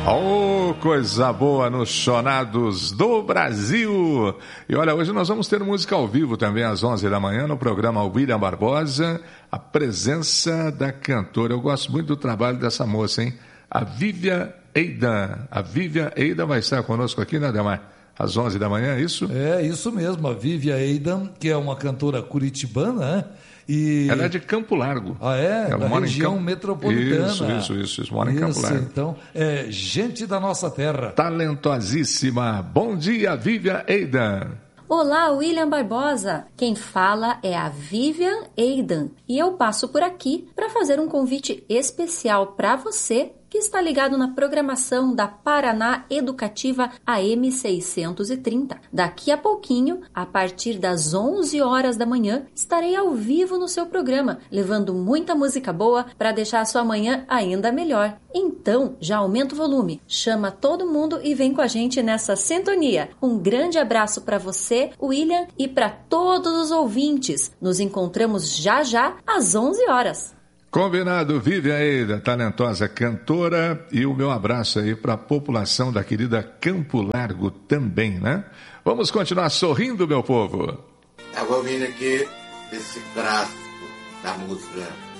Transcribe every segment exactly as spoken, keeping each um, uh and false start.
Oh, coisa boa nos Chonados do Brasil. E olha, hoje nós vamos ter música ao vivo também às onze da manhã no programa William Barbosa. A presença da cantora. Eu gosto muito do trabalho dessa moça, hein? A Vivian Eidan. A Vivian Eidan vai estar conosco aqui, né, Ademar? Às onze da manhã, é isso? É, isso mesmo. A Vivian Eidan, que é uma cantora curitibana, né? E... Ela é de Campo Largo. Ah, é? Ela da mora região em Campo... metropolitana. Isso, isso, isso, isso. Mora isso, em Campo Largo. Então, é gente da nossa terra. Talentosíssima. Bom dia, Vivian Eidan. Olá, William Barbosa. Quem fala é a Vivian Eidan. E eu passo por aqui para fazer um convite especial para você que está ligado na programação da Paraná Educativa A M seiscentos e trinta. Daqui a pouquinho, a partir das onze horas da manhã, estarei ao vivo no seu programa, levando muita música boa para deixar a sua manhã ainda melhor. Então, já aumenta o volume, chama todo mundo e vem com a gente nessa sintonia. Um grande abraço para você, William, e para todos os ouvintes. Nos encontramos já já às onze horas. Combinado, Vivian Eidan, talentosa cantora, e o meu abraço aí para a população da querida Campo Largo também, né? Vamos continuar sorrindo, meu povo. Estava ouvindo aqui esse braço da música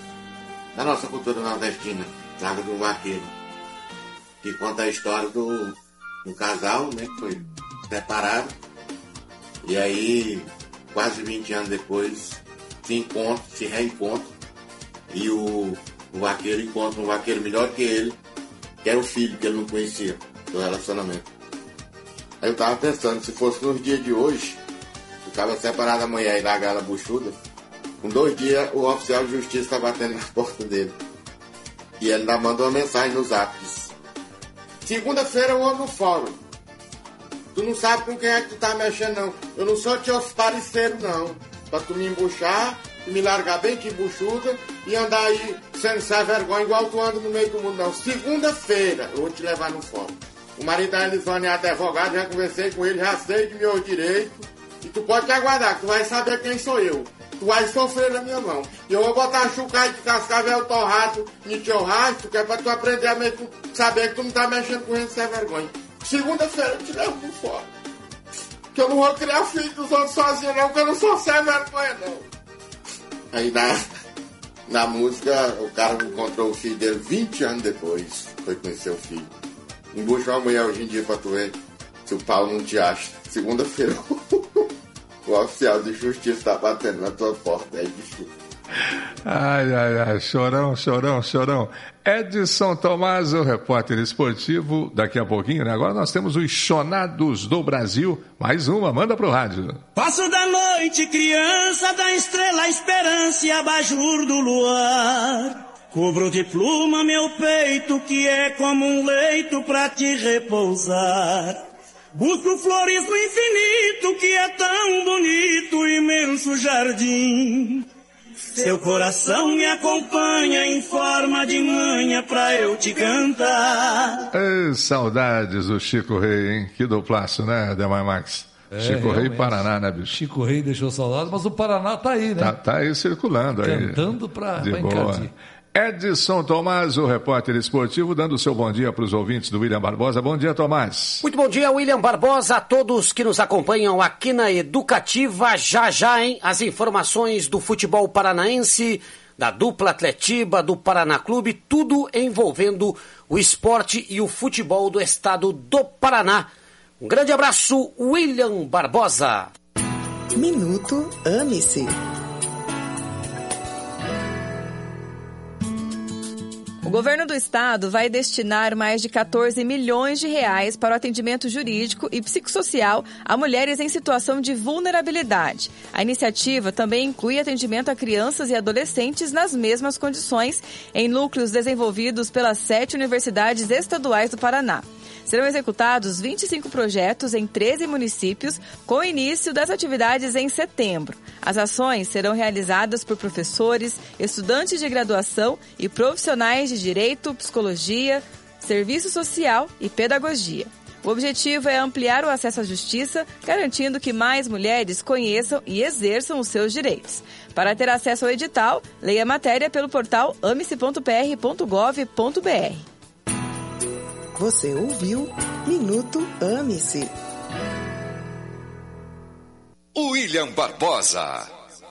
da nossa cultura nordestina, Traga do Vaqueiro, que conta a história do, do casal, né, que foi separado, e aí, quase vinte anos depois, se encontram, se reencontram, e o, o vaqueiro encontra um vaqueiro melhor que ele, que era o filho que ele não conhecia do relacionamento. Aí eu tava pensando, se fosse nos dias de hoje, ficava separado a mulher e largar ela buchuda, com dois dias o oficial de justiça tá batendo na porta dele. E ele ainda manda uma mensagem nos apps. Segunda-feira eu vou no fórum. Tu não sabe com quem é que tu tá mexendo, não. Eu não sou teu parceiro, não. Pra tu me embuchar e me largar bem que buchuda e andar aí sendo sem vergonha igual tu anda no meio do mundo, não. Segunda-feira eu vou te levar no fórum. O marido da Elisone é advogado, já conversei com ele, já sei de meus direitos. E tu pode te aguardar, que tu vai saber quem sou eu. Tu vai sofrer na minha mão. E eu vou botar chucai de cascavel torrado no teu rastro, que é pra tu aprender a meio, saber que tu não tá mexendo com gente sem vergonha. Segunda-feira eu te levo no fórum. Que eu não vou criar filho dos outros sozinho, não, que eu não sou sem vergonha, não. Aí na, na música, o cara encontrou o filho dele vinte anos depois. Foi conhecer o filho. Embucha uma mulher hoje em dia pra tu ver se o Paulo não te acha. Segunda-feira, o oficial de justiça tá batendo na tua porta. É difícil. Ai, ai, ai, chorão, chorão, chorão. Edson Tomás, o repórter esportivo, daqui a pouquinho, né? Agora nós temos os Chonados do Brasil. Mais uma, manda pro rádio. Passo da noite, criança da estrela, esperança e abajur do luar. Cubro de pluma meu peito, que é como um leito pra te repousar. Busco flores no infinito, que é tão bonito, o imenso jardim. Seu coração me acompanha em forma de manha pra eu te cantar. Ei, saudades do Chico Rei, hein? Que duplaço, né, Ademar Max? É, Chico Rei e Paraná, né, bicho? Chico Rei deixou saudades, mas o Paraná tá aí, né? Tá, tá aí circulando. Aí. Cantando pra, de pra boa. encardir. Edson Tomás, o repórter esportivo, dando o seu bom dia para os ouvintes do William Barbosa. Bom dia, Tomás. Muito bom dia, William Barbosa, a todos que nos acompanham aqui na Educativa. Já já, hein? As informações do futebol paranaense, da dupla Atletiba, do Paraná Clube, tudo envolvendo o esporte e o futebol do estado do Paraná. Um grande abraço, William Barbosa. Minuto Ame-se. O governo do estado vai destinar mais de quatorze milhões de reais para o atendimento jurídico e psicossocial a mulheres em situação de vulnerabilidade. A iniciativa também inclui atendimento a crianças e adolescentes nas mesmas condições em núcleos desenvolvidos pelas sete universidades estaduais do Paraná. Serão executados vinte e cinco projetos em treze municípios, com o início das atividades em setembro. As ações serão realizadas por professores, estudantes de graduação e profissionais de direito, psicologia, serviço social e pedagogia. O objetivo é ampliar o acesso à justiça, garantindo que mais mulheres conheçam e exerçam os seus direitos. Para ter acesso ao edital, leia a matéria pelo portal ame se ponto p r ponto gov ponto b r. Você ouviu Minuto Ame-se. William Barbosa.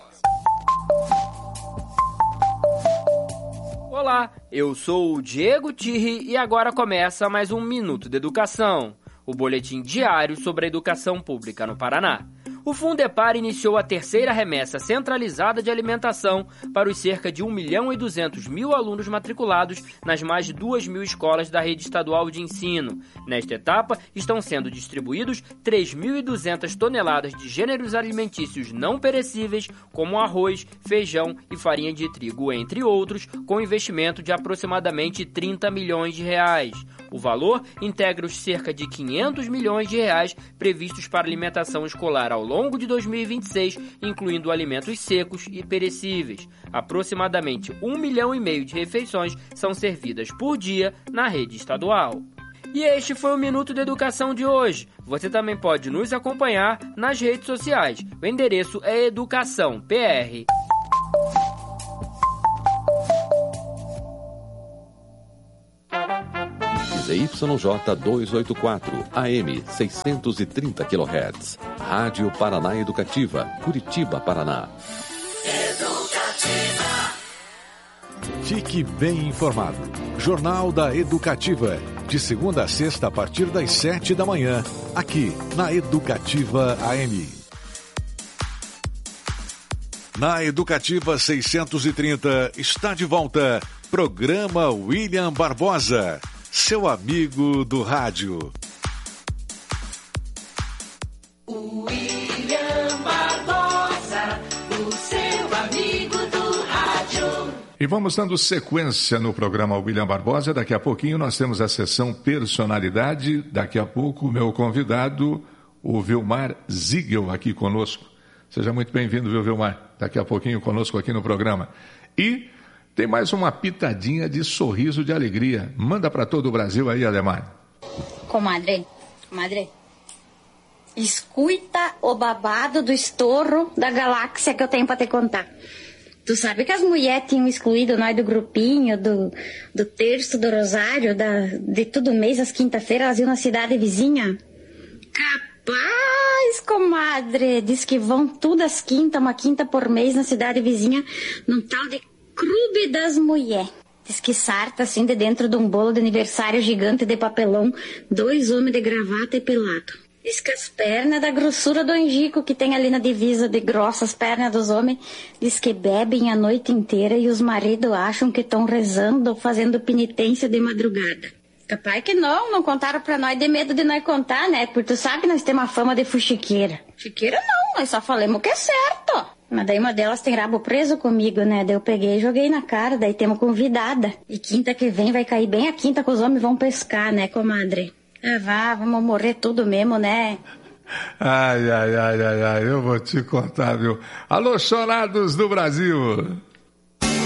Olá, eu sou o Diego Tirri e agora começa mais um Minuto de Educação, o boletim diário sobre a educação pública no Paraná. O Fundepar iniciou a terceira remessa centralizada de alimentação para os cerca de um milhão e duzentos mil alunos matriculados nas mais de duas mil escolas da rede estadual de ensino. Nesta etapa, estão sendo distribuídos três mil e duzentas toneladas de gêneros alimentícios não perecíveis, como arroz, feijão e farinha de trigo, entre outros, com investimento de aproximadamente trinta milhões de reais. O valor integra os cerca de quinhentos milhões de reais previstos para alimentação escolar ao longo de dois mil e vinte e seis, incluindo alimentos secos e perecíveis. Aproximadamente um milhão e meio de refeições são servidas por dia na rede estadual. E este foi o Minuto da Educação de hoje. Você também pode nos acompanhar nas redes sociais. O endereço é Educação P R. Z Y J duzentos e oitenta e quatro, A M seiscentos e trinta quilohertz. Rádio Paraná Educativa, Curitiba, Paraná. Educativa. Fique bem informado. Jornal da Educativa. De segunda a sexta, a partir das sete da manhã. Aqui, na Educativa A M. Na Educativa seiscentos e trinta, está de volta. Programa William Barbosa. Seu amigo do rádio. William Barbosa, o seu amigo do rádio. E vamos dando sequência no programa William Barbosa. Daqui a pouquinho nós temos a sessão Personalidade. Daqui a pouco o meu convidado, o Vilmar Ziegel, aqui conosco. Seja muito bem-vindo, viu, Vilmar? Daqui a pouquinho conosco aqui no programa. E tem mais uma pitadinha de sorriso de alegria. Manda para todo o Brasil aí, Ademar. Comadre, comadre, escuta o babado do estouro da galáxia que eu tenho para te contar. Tu sabe que as mulheres tinham excluído nós do grupinho, do, do terço, do rosário, da, de todo mês, às quinta-feiras, elas iam na cidade vizinha? Capaz, comadre, diz que vão tudo às quinta, uma quinta por mês na cidade vizinha, num tal de Clube das Mulher. Diz que sarta assim de dentro de um bolo de aniversário gigante de papelão, dois homens de gravata e pelado. Diz que as pernas da grossura do angico que tem ali na divisa de grossas pernas dos homens, diz que bebem a noite inteira e os maridos acham que estão rezando ou fazendo penitência de madrugada. Capaz que não, não contaram pra nós de medo de nós contar, né? Porque tu sabe que nós temos uma fama de fuxiqueira. Fuxiqueira não, nós só falamos o que é certo. Mas daí uma delas tem rabo preso comigo, né? Daí eu peguei e joguei na cara, daí temos convidada. E quinta que vem vai cair bem a quinta que os homens vão pescar, né, comadre? Ah, vá, vamos morrer tudo mesmo, né? Ai, ai, ai, ai, ai, eu vou te contar, viu? Alô, chorados do Brasil!